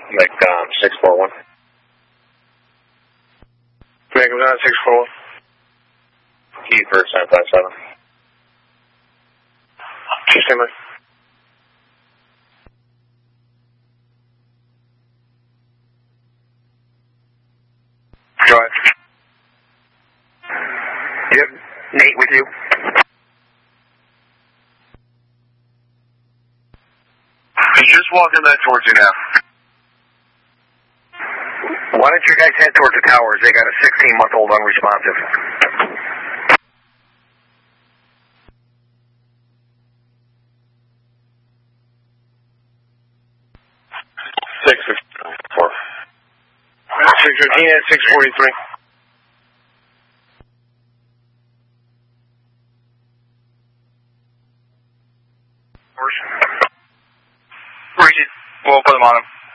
Like 641. Command comes down 641. Key for 757. Stand by. Go ahead. Yep, Nate with you. He's just walking back towards you now. Why don't you guys head towards the towers? They got a 16-month-old unresponsive. Six 615 at 643. Region. We'll put them on him.